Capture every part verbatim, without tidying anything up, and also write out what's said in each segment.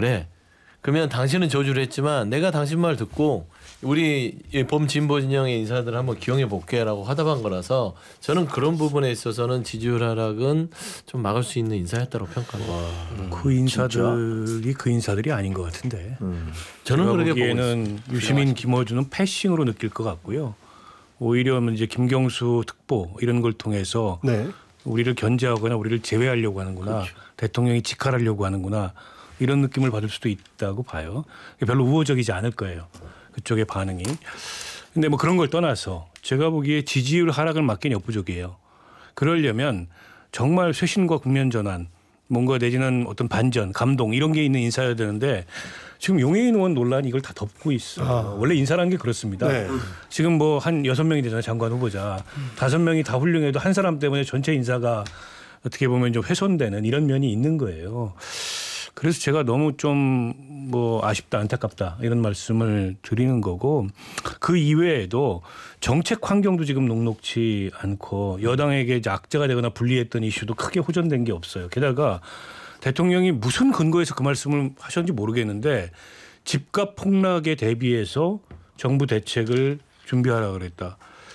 그래. 그러면 당신은 저주를 했지만 내가 당신 말 듣고 우리 범진보 진영의 인사들 한번 기용해 볼게라고 하답한 거라서 저는 그런 부분에 있어서는 지지율 하락은 좀 막을 수 있는 인사였다고 평가합니다. 음, 그 인사들이 진짜? 그 인사들이 아닌 것 같은데. 음. 저는 그렇게 보기에는 유시민, 김어준은 패싱으로 느낄 것 같고요. 오히려 이제 김경수 특보 이런 걸 통해서 네. 우리를 견제하거나 우리를 제외하려고 하는구나. 그렇죠. 대통령이 직할하려고 하는구나. 이런 느낌을 받을 수도 있다고 봐요. 별로 우호적이지 않을 거예요. 그쪽의 반응이. 근데 뭐 그런 걸 떠나서 제가 보기에 지지율 하락을 막기는 역부족이에요. 그러려면 정말 쇄신과 국면 전환, 뭔가 내지는 어떤 반전, 감동 이런 게 있는 인사여야 되는데 지금 용해인 의원 논란이 이걸 다 덮고 있어요. 아. 원래 인사라는 게 그렇습니다. 네. 지금 뭐 한 여섯 명이 되잖아요. 장관 후보자. 다섯 명이 다 훌륭해도 한 사람 때문에 전체 인사가 어떻게 보면 좀 훼손되는 이런 면이 있는 거예요. 그래서 제가 너무 좀 뭐 아쉽다, 안타깝다 이런 말씀을 드리는 거고 그 이외에도 정책 환경도 지금 녹록치 않고 여당에게 이제 악재가 되거나 불리했던 이슈도 크게 호전된 게 없어요. 게다가 대통령이 무슨 근거에서 그 말씀을 하셨는지 모르겠는데 집값 폭락에 대비해서 정부 대책을 준비하라 그랬다.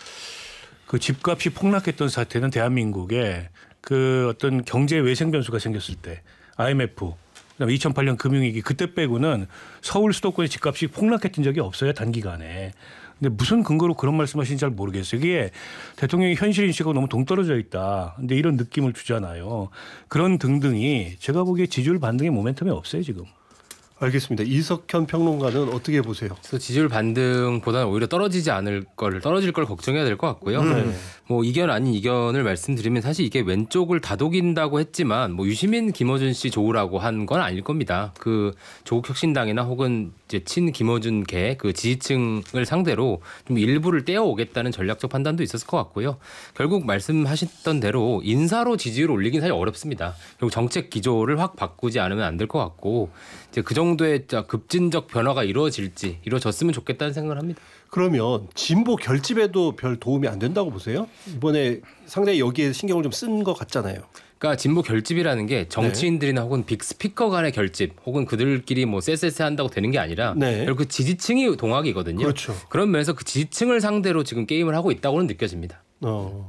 그 집값이 폭락했던 사태는 대한민국에 그 어떤 경제 외생 변수가 생겼을 때 아이엠에프 그다음에 이천팔 년 금융위기 그때 빼고는 서울 수도권의 집값이 폭락했던 적이 없어요. 단기간에. 근데 무슨 근거로 그런 말씀하시는지 잘 모르겠어요. 이게 대통령이 현실 인식하고 너무 동떨어져 있다. 근데 이런 느낌을 주잖아요. 그런 등등이 제가 보기에 지지율 반등의 모멘텀이 없어요 지금. 알겠습니다. 이석현 평론가는 어떻게 보세요? 그래서 지지율 반등보다는 오히려 떨어지지 않을 걸 떨어질 걸 걱정해야 될 것 같고요. 음. 뭐 이견 아닌 이견을 말씀드리면 사실 이게 왼쪽을 다독인다고 했지만 뭐 유시민, 김어준 씨 좋으라고 한 건 아닐 겁니다. 그 조국혁신당이나 혹은 이제 친 김어준계 그 지지층을 상대로 좀 일부를 떼어오겠다는 전략적 판단도 있었을 것 같고요. 결국 말씀하셨던 대로 인사로 지지율을 올리긴 사실 어렵습니다. 결국 정책 기조를 확 바꾸지 않으면 안 될 것 같고 이제 그 정도의 급진적 변화가 이루어질지 이루어졌으면 좋겠다는 생각을 합니다. 그러면 진보 결집에도 별 도움이 안 된다고 보세요? 이번에 상당히 여기에 신경을 좀 쓴 것 같잖아요. 그러니까 진보 결집이라는 게 정치인들이나 혹은 빅스피커 간의 결집 혹은 그들끼리 뭐 쎄쎄쎄 한다고 되는 게 아니라 네. 결국 그 지지층이 동학이거든요. 그렇죠. 그런 면에서 그 지지층을 상대로 지금 게임을 하고 있다고는 느껴집니다. 어,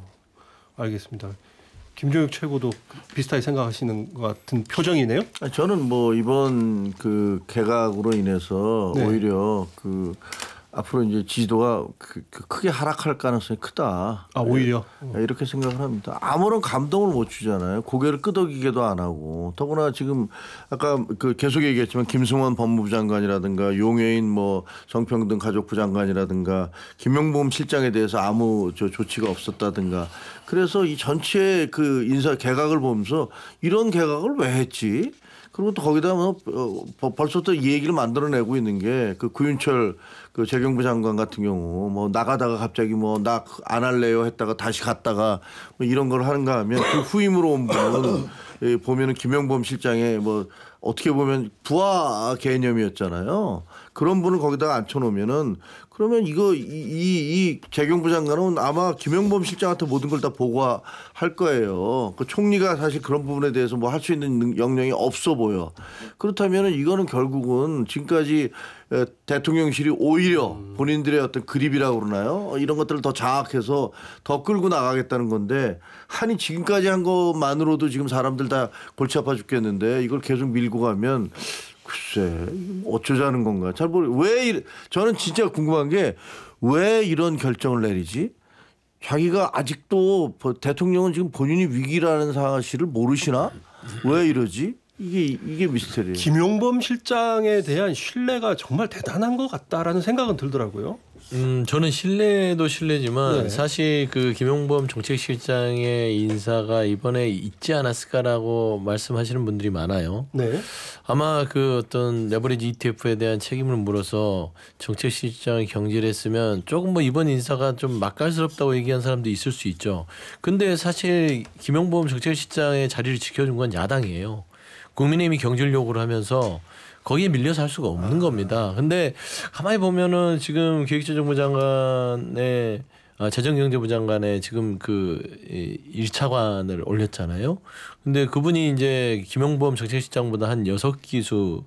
알겠습니다. 김종혁 최고도 비슷하게 생각하시는 것 같은 표정이네요. 저는 뭐 이번 그 개각으로 인해서 네. 오히려 그 앞으로 이제 지지도가 그, 그 크게 하락할 가능성이 크다. 아 오히려 네, 이렇게 생각을 합니다. 아무런 감동을 못 주잖아요. 고개를 끄덕이게도 안 하고. 더구나 지금 아까 그 계속 얘기했지만 김승원 법무부 장관이라든가 용해인 뭐 성평등 가족부 장관이라든가 김용범 실장에 대해서 아무 저 조치가 없었다든가. 그래서 이 전체 그 인사 개각을 보면서 이런 개각을 왜 했지? 그리고 또 거기다 뭐 벌써 또 이 얘기를 만들어내고 있는 게 그 구윤철 그 재경부 장관 같은 경우 뭐 나가다가 갑자기 뭐 나 안 할래요 했다가 다시 갔다가 뭐 이런 걸 하는가 하면 그 후임으로 온 분은 보면은 김용범 실장의 뭐 어떻게 보면 부하 개념이었잖아요. 그런 분을 거기다가 앉혀놓으면은 그러면 이거 이, 이, 이 재경부 장관은 아마 김용범 실장한테 모든 걸 다 보고할 거예요. 그 총리가 사실 그런 부분에 대해서 뭐 할 수 있는 역량이 없어 보여. 그렇다면은 이거는 결국은 지금까지 대통령실이 오히려 본인들의 어떤 그립이라고 그러나요? 이런 것들을 더 장악해서 더 끌고 나가겠다는 건데 한이 지금까지 한 것만으로도 지금 사람들 다 골치 아파 죽겠는데 이걸 계속 밀고 가면 글쎄 어쩌자는 건가 잘 모르. 왜 저는 진짜 궁금한 게 왜 이런 결정을 내리지? 자기가 아직도 대통령은 지금 본인이 위기라는 사실을 모르시나? 왜 이러지? 이게 이게 미스터리예요. 김용범 실장에 대한 신뢰가 정말 대단한 것 같다라는 생각은 들더라고요. 음, 저는 신뢰도 신뢰지만 네. 사실 그 김용범 정책실장의 인사가 이번에 있지 않았을까라고 말씀하시는 분들이 많아요. 네. 아마 그 어떤 레버리지 이티에프에 대한 책임을 물어서 정책실장이 경질을 했으면 조금 뭐 이번 인사가 좀 맛깔스럽다고 얘기한 사람도 있을 수 있죠. 근데 사실 김용범 정책실장의 자리를 지켜준 건 야당이에요. 국민의힘이 경질 요구를 하면서 거기에 밀려서 할 수가 없는 겁니다. 근데 가만히 보면은 지금 기획재정부 장관의 아, 재정경제부 장관의 지금 그 일 차관을 올렸잖아요. 근데 그분이 이제 김용범 정책실장보다 한 여섯 기수